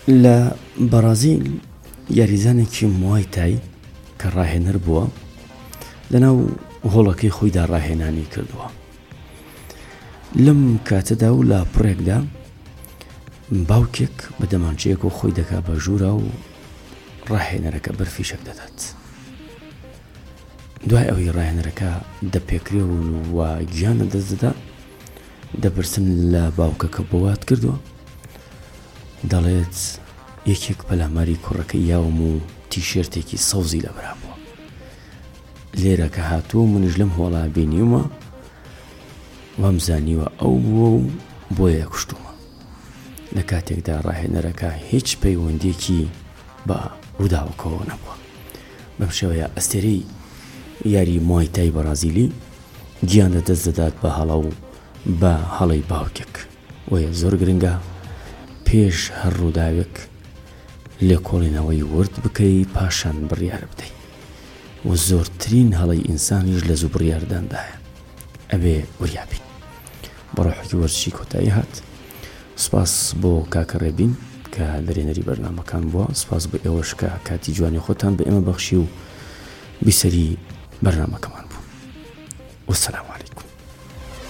لە بەرازیل یاریزانێکی موای تای کە ڕاهێنەر بووە لەناو هۆڵەکەی خۆیدا ڕاهێنانی کردووە. لەم کاتەدا و لە پڕێکدا باوکێک بە دەمانچەیەک و خۆی دەکا بە ژوورە و ڕاهێنەرەکە بەرفیشەک دەدات. دوای ئەوەی ڕاهێنەرەکە دەپێکرێون و گیانە دەستدەدا، دەپرسن لە باوکەکە بۆوات کردووە، دەڵێت یەکێک پەلاماری کوڕەکەی یاوم و تیشێرتێکی سەوزی لەبرا بووە. لێرە کە هاتووە منش لەم هۆڵا بینیومە وەمزانیوە ئەو بووە و بۆیە کوشتومە. لە کاتێکدا ڕاهێنەرەکە هیچ پەیوەندێکی بە ڕووداوەکەوە نەبووە. بەم شێوەیە ئەستێرەی یاری موای تای بەرازیلی گیانە دەست دەدات بە هەڵە و بە هەڵەی باوکێک. وەیە زۆر گرنگە پێش هەر ڕووداوێک لێکۆڵینەوەی ورد بکەی پاشان بڕیار بدەی و زۆرترین هەڵەی ئینسانیش لە زوو بڕیارداندایە ئەبێ وریابی. بە ڕۆحێکی وەرزشی کۆتایی هات. سپاس بۆ کاکە ڕێبین کە دەرێنەری بەرنامەکان بووە. سپاس بە ئێوەش کە کاتی جوانی خۆتان بە ئێمە بەخشی و بیسەری بەرنامەکەمان بوو. وەسەلام.